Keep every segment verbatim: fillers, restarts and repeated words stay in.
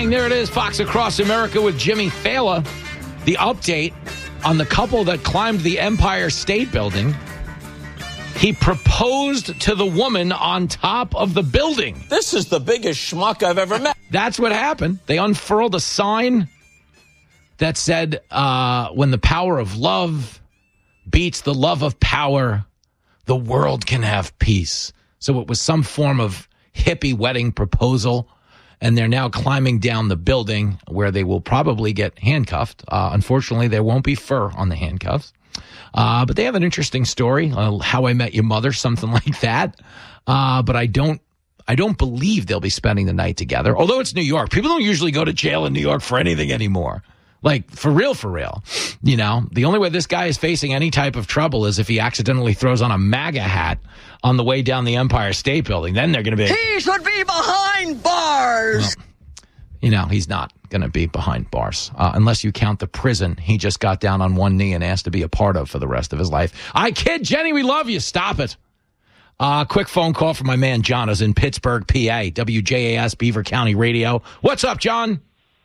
morning. There it is, Fox Across America with Jimmy Fallon. The update on the couple that climbed the Empire State Building. He proposed to the woman on top of the building. This is the biggest schmuck I've ever met. That's what happened. They unfurled a sign that said, uh, when the power of love beats the love of power, the world can have peace. So it was some form of hippie wedding proposal, and they're now climbing down the building where they will probably get handcuffed. Uh, unfortunately, there won't be fur on the handcuffs. Uh, but they have an interesting story, uh, How I Met Your Mother, something like that. Uh, but I don't, I don't believe they'll be spending the night together. Although it's New York, people don't usually go to jail in New York for anything anymore. Like, for real, for real. You know, the only way this guy is facing any type of trouble is if he accidentally throws on a MAGA hat on the way down the Empire State Building. Then they're going to be... He should be behind bars! Well, you know, he's not going to be behind bars. Uh, unless you count the prison he just got down on one knee and asked to be a part of for the rest of his life. I kid, Jenny, we love you. Stop it. Uh, quick phone call from my man John is in Pittsburgh, P A, W J A S Beaver County Radio. What's up, John?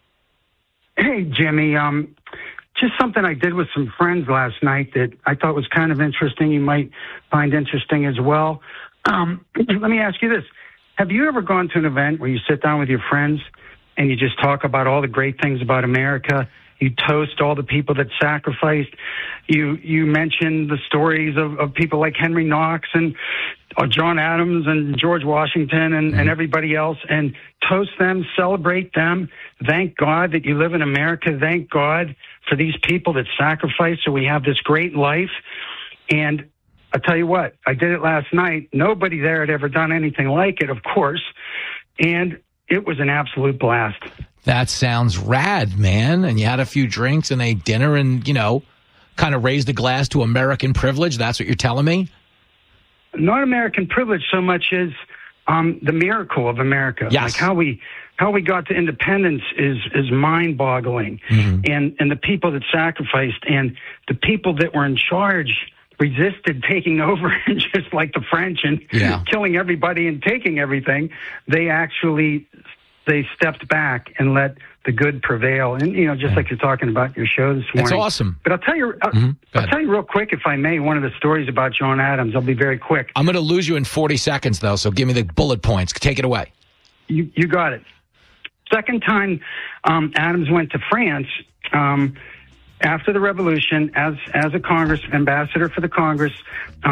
Hey, Jimmy. Um, just something I did with some friends last night that I thought was kind of interesting. You might find interesting as well. Um, let me ask you this. Have you ever gone to an event where you sit down with your friends and you just talk about all the great things about America? You toast all the people that sacrificed. You you mention the stories of, of people like Henry Knox and uh, John Adams and George Washington and, and everybody else, and toast them, celebrate them. Thank God that you live in America. Thank God for these people that sacrificed so we have this great life. And I'll tell you what, I did it last night. Nobody there had ever done anything like it, of course. And it was an absolute blast. That sounds rad, man. And you had a few drinks and a dinner and, you know, kind of raised a glass to American privilege. That's what you're telling me? Not American privilege so much as um, the miracle of America. Yes. Like how we how we got to independence is is mind-boggling. Mm-hmm. And and the people that sacrificed and the people that were in charge resisted taking over, and just like the French and yeah. killing everybody and taking everything, they actually they stepped back and let the good prevail. And, you know, just yeah. like you're talking about your show this morning. It's awesome. But I'll tell you, I'll, mm-hmm. I'll tell you real quick, if I may, one of the stories about John Adams. I'll be very quick. I'm going to lose you in forty seconds, though, so give me the bullet points. Take it away. You, you got it. Second time um, Adams went to France, um, after the revolution, as, as a Congress ambassador for the Congress, um,